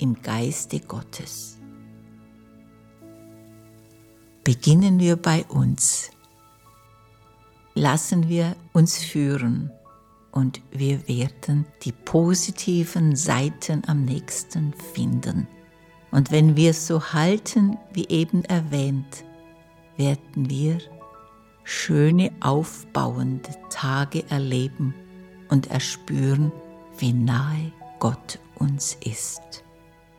im Geiste Gottes. Beginnen wir bei uns. Lassen wir uns führen und wir werden die positiven Seiten am nächsten finden. Und wenn wir es so halten, wie eben erwähnt, werden wir schöne, aufbauende Tage erleben und erspüren, wie nahe Gott uns ist.